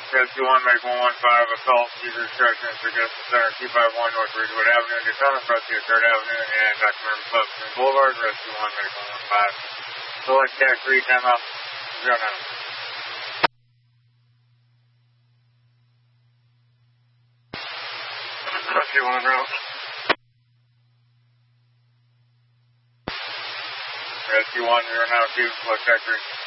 Rescue 1, make 115, assault, user instructions, suggested center, 251 North Ridgewood Avenue, Daytona, Prescott, 3rd Avenue, and Dr. Merman Pubston Boulevard. Rescue 1, make 115. Select Cat 3, time out, 09. Rescue 1 route. Rescue 1, 092, select Cat 3.